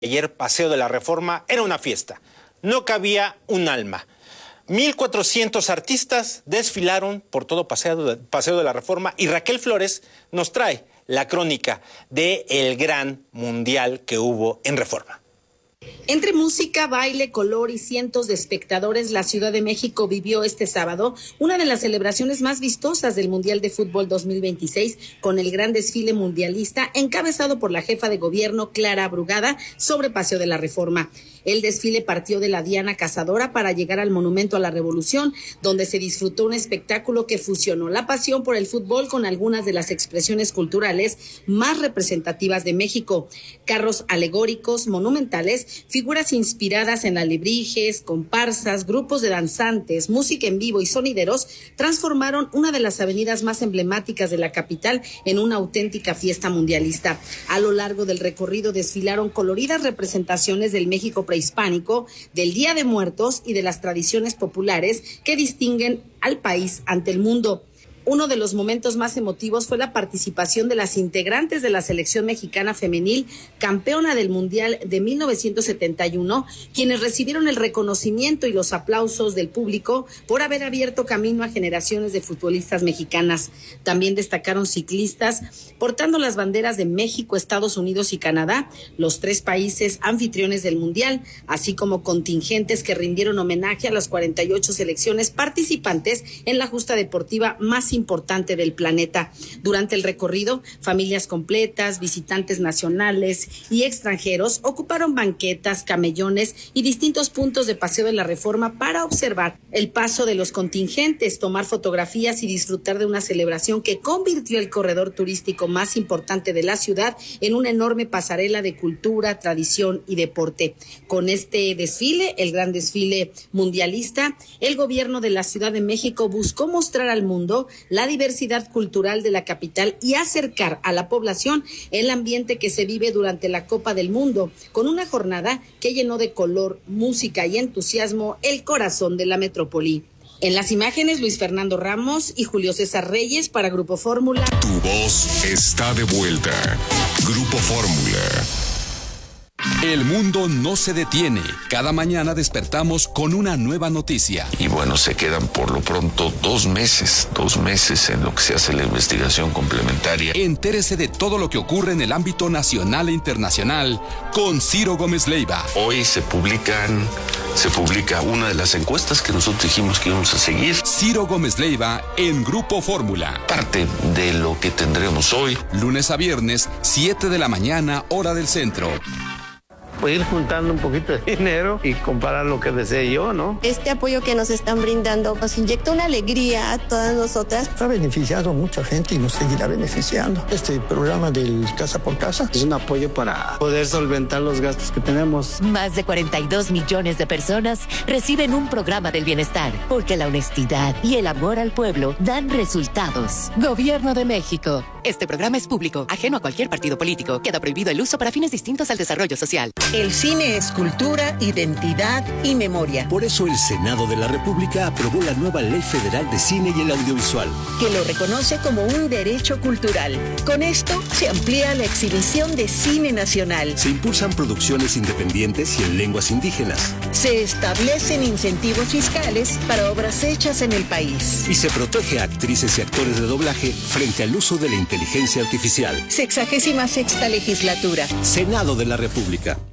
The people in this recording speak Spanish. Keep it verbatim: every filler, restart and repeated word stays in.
Ayer Paseo de la Reforma era una fiesta, no cabía un alma. mil cuatrocientos artistas desfilaron por todo Paseo de, Paseo de la Reforma y Raquel Flores nos trae la crónica del gran mundial que hubo en Reforma. Entre música, baile, color y cientos de espectadores, la Ciudad de México vivió este sábado una de las celebraciones más vistosas del Mundial de Fútbol dos mil veintiséis, con el gran desfile mundialista encabezado por la jefa de gobierno Clara Brugada sobre Paseo de la Reforma. El desfile partió de la Diana Cazadora para llegar al Monumento a la Revolución, donde se disfrutó un espectáculo que fusionó la pasión por el fútbol con algunas de las expresiones culturales más representativas de México. Carros alegóricos, monumentales, figuras inspiradas en alebrijes, comparsas, grupos de danzantes, música en vivo y sonideros transformaron una de las avenidas más emblemáticas de la capital en una auténtica fiesta mundialista. A lo largo del recorrido desfilaron coloridas representaciones del México prehispánico, del Día de Muertos y de las tradiciones populares que distinguen al país ante el mundo. Uno de los momentos más emotivos fue la participación de las integrantes de la selección mexicana femenil, campeona del Mundial de mil novecientos setenta y uno, quienes recibieron el reconocimiento y los aplausos del público por haber abierto camino a generaciones de futbolistas mexicanas. También destacaron ciclistas portando las banderas de México, Estados Unidos y Canadá, los tres países anfitriones del Mundial, así como contingentes que rindieron homenaje a las cuarenta y ocho selecciones participantes en la justa deportiva más importante del planeta. Durante el recorrido, familias completas, visitantes nacionales y extranjeros ocuparon banquetas, camellones y distintos puntos de Paseo de la Reforma para observar el paso de los contingentes, tomar fotografías y disfrutar de una celebración que convirtió el corredor turístico más importante de la ciudad en una enorme pasarela de cultura, tradición y deporte. Con este desfile, el gran desfile mundialista, el gobierno de la Ciudad de México buscó mostrar al mundo la diversidad cultural de la capital y acercar a la población el ambiente que se vive durante la Copa del Mundo, con una jornada que llenó de color, música y entusiasmo el corazón de la metrópoli. En las imágenes, Luis Fernando Ramos y Julio César Reyes para Grupo Fórmula. Tu voz está de vuelta. Grupo Fórmula. El mundo no se detiene. Cada mañana despertamos con una nueva noticia. Y bueno, se quedan por lo pronto dos meses, dos meses en lo que se hace la investigación complementaria. Entérese de todo lo que ocurre en el ámbito nacional e internacional con Ciro Gómez Leiva. Hoy se publican, se publica una de las encuestas que nosotros dijimos que íbamos a seguir. Ciro Gómez Leiva en Grupo Fórmula. Parte de lo que tendremos hoy. Lunes a viernes, siete de la mañana, hora del centro. Pues ir juntando un poquito de dinero y comprar lo que desee yo, ¿no? Este apoyo que nos están brindando nos inyecta una alegría a todas nosotras. Ha beneficiado a mucha gente y nos seguirá beneficiando. Este programa del Casa por Casa es un apoyo para poder solventar los gastos que tenemos. Más de cuarenta y dos millones de personas reciben un programa del bienestar, porque la honestidad y el amor al pueblo dan resultados. Gobierno de México. Este programa es público, ajeno a cualquier partido político. Queda prohibido el uso para fines distintos al desarrollo social. El cine es cultura, identidad y memoria. Por eso el Senado de la República aprobó la nueva Ley Federal de Cine y el Audiovisual, que lo reconoce como un derecho cultural. Con esto se amplía la exhibición de cine nacional. Se impulsan producciones independientes y en lenguas indígenas. Se establecen incentivos fiscales para obras hechas en el país. Y se protege a actrices y actores de doblaje frente al uso de la inteligencia artificial. Sexagésima sexta legislatura. Senado de la República.